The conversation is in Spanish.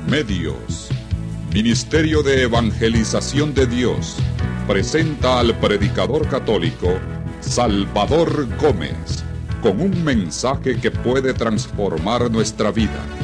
Medios. Ministerio de Evangelización de Dios presenta al predicador católico Salvador Gómez con un mensaje que puede transformar nuestra vida.